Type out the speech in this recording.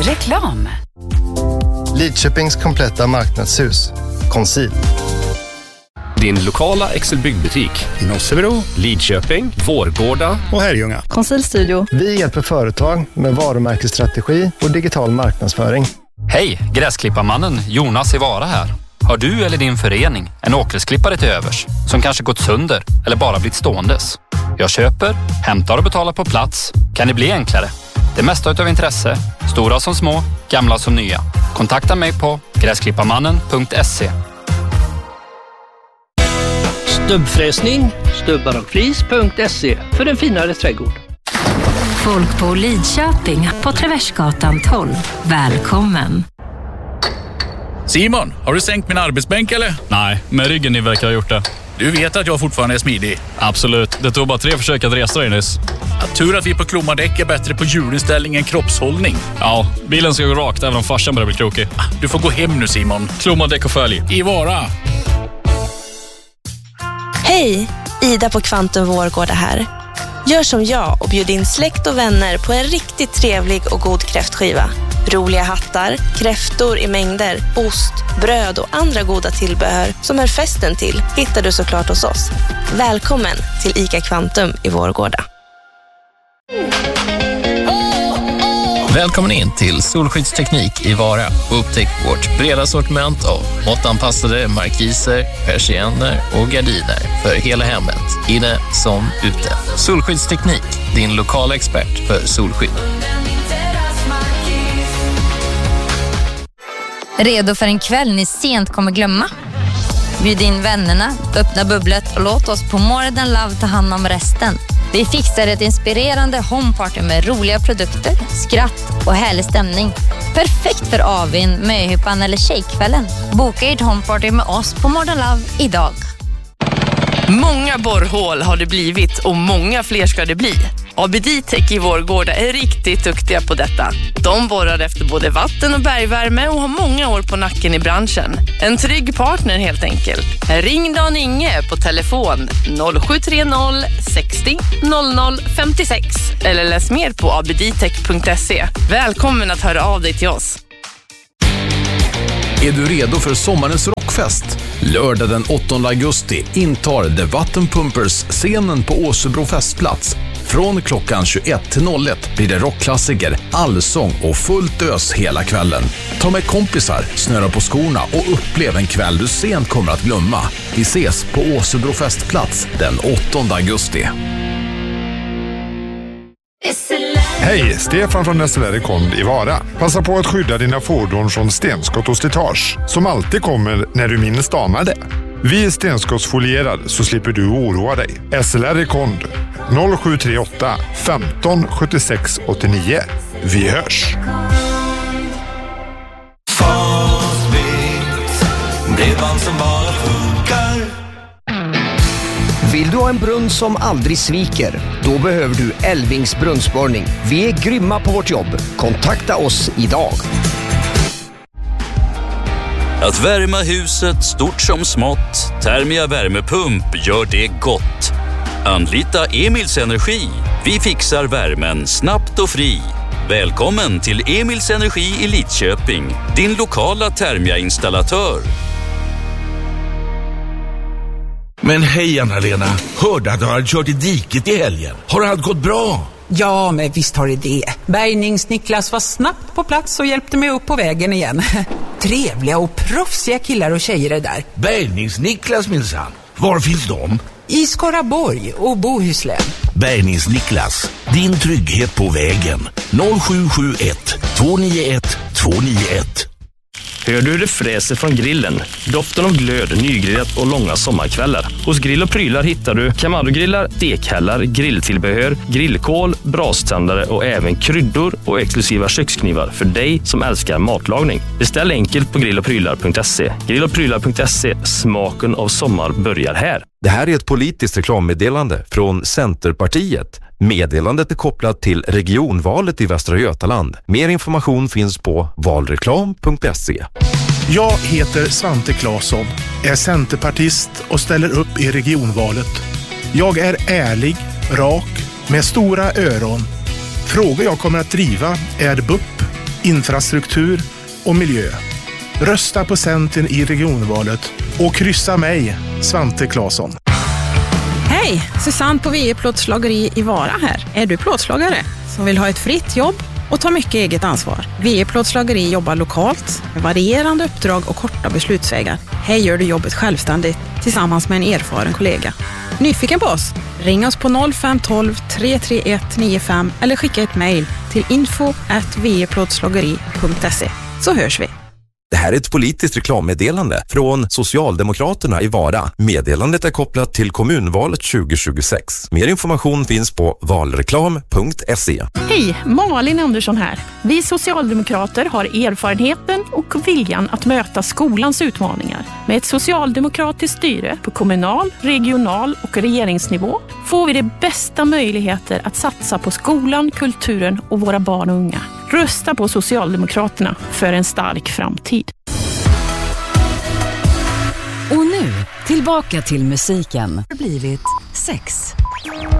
Reklam. Lidköpings kompletta marknadshus. Conceal. Din lokala Excel-byggbutik i Nossebro, Lidköping, Vårgårda och Herrljunga. Conceal Studio. Vi hjälper företag med varumärkesstrategi och digital marknadsföring. Hej, gräsklipparmannen Jonas i Vara här. Har du eller din förening en åkgräsklippare till övers som kanske gått sönder eller bara blivit ståendes? Jag köper, hämtar och betalar på plats. Kan det bli enklare? Det mesta utav intresse, stora som små, gamla som nya. Kontakta mig på gräsklipparmannen.se. Stubbfräsning, stubbarochflis.se för en finare trädgård. Folk på Lidköping på Traversgatan 12. Välkommen. Simon, har du sänkt min arbetsbänk eller? Nej, men ryggen ni verkar ha gjort det. Du vet att jag fortfarande är smidig. Absolut, det tog bara 3 försök att resa dig nyss. Tur att vi på Klomadäck är bättre på hjulinställning än kroppshållning. Ja, bilen ska gå rakt även om farsan börjar bli krokig. Du får gå hem nu Simon. Klomadäck och följ. I Vara. Hej, Ida på Kvantum Vårgårda här. Gör som jag och bjud in släkt och vänner på en riktigt trevlig och god kräftskiva. Roliga hattar, kräftor i mängder, ost, bröd och andra goda tillbehör som hör festen till hittar du såklart hos oss. Välkommen till ICA Kvantum i Vårgårda. Välkommen in till Solskyddsteknik i Vara och upptäck vårt breda sortiment av måttanpassade markiser, persienner och gardiner för hela hemmet, inne som ute. Solskyddsteknik, din lokala expert för solskydd. Redo för en kväll ni sent kommer glömma? Bjud in vännerna, öppna bubblet och låt oss på More Love ta hand om resten. Vi fixar ett inspirerande homeparty med roliga produkter, skratt och härlig stämning. Perfekt för avin, möhippan eller tjejkvällen. Boka ert homeparty med oss på More Love idag. Många borrhål har det blivit och många fler ska det bli. ABD-Tech i Vårgårda är riktigt duktiga på detta. De borrar efter både vatten- och bergvärme och har många år på nacken i branschen. En trygg partner helt enkelt. Ring Dan Inge på telefon 0730 60 00 56 eller läs mer på abdtech.se. Välkommen att höra av dig till oss. Är du redo för sommarens rockfest? Lördag den 8 augusti intar The Vattenpumpers scenen på Åsebro festplats. Från klockan 21:01 blir det rockklassiker, allsång och fullt ös hela kvällen. Ta med kompisar, snöra på skorna och upplev en kväll du sent kommer att glömma. Vi ses på Åsebro festplats den 8 augusti. Hej, Stefan från SLR Kond i Vara. Passa på att skydda dina fordon från stenskott och slitage som alltid kommer när du minst anar det. Vi är stenskottsfolierade så slipper du oroa dig. SLR Kond 0738 15 76 89. Vi hörs. Bredband som bara funkar. Vill du ha en brunn som aldrig sviker? Då behöver du Elvings brunnsborrning. Vi är grymma på vårt jobb. Kontakta oss idag. Att värma huset stort som smått, Thermia värmepump gör det gott. Anlita Emils Energi. Vi fixar värmen snabbt och fri. Välkommen till Emils Energi i Lidköping, din lokala Thermia-installatör. Men hej Anna-Lena, hörde att du hade kört i diket i helgen. Har allt gått bra? Ja, men visst har det. Bärgnings-Niklas var snabbt på plats och hjälpte mig upp på vägen igen. Trevliga och proffsiga killar och tjejer är där. Bärgnings-Niklas minsann. Var finns de? I Skaraborg och Bohuslän. Bärgnings-Niklas, din trygghet på vägen. 0771 291 291. Hör du hur det fräser från grillen? Doften av glöd, nygrillat och långa sommarkvällar. Hos Grill och Prylar hittar du Kamado-grillar, stekhällar, grilltillbehör, grillkål, braständare och även kryddor och exklusiva köksknivar för dig som älskar matlagning. Beställ enkelt på grillochprylar.se. Grillochprylar.se, smaken av sommar börjar här. Det här är ett politiskt reklammeddelande från Centerpartiet. Meddelandet är kopplat till regionvalet i Västra Götaland. Mer information finns på valreklam.se. Jag heter Svante Claesson, är centerpartist och ställer upp i regionvalet. Jag är ärlig, rak, med stora öron. Frågor jag kommer att driva är BUP, infrastruktur och miljö. Rösta på Centern i regionvalet och kryssa mig, Svante Claesson. Hej, Susanne på VE Plåtslageri i Vara här. Är du plåtslagare som vill ha ett fritt jobb och ta mycket eget ansvar? VE Plåtslageri jobbar lokalt med varierande uppdrag och korta beslutsvägar. Här gör du jobbet självständigt tillsammans med en erfaren kollega. Nyfiken på oss? Ring oss på 0512 331 95 eller skicka ett mejl till info@veplåtslageri.se så hörs vi. Det här är ett politiskt reklammeddelande från Socialdemokraterna i Vara. Meddelandet är kopplat till kommunvalet 2026. Mer information finns på valreklam.se. Hej, Malin Andersson här. Vi socialdemokrater har erfarenheten och viljan att möta skolans utmaningar. Med ett socialdemokratiskt styre på kommunal, regional och regeringsnivå får vi de bästa möjligheter att satsa på skolan, kulturen och våra barn och unga. Rösta på Socialdemokraterna för en stark framtid. Och nu, tillbaka till musiken. Det har blivit 6.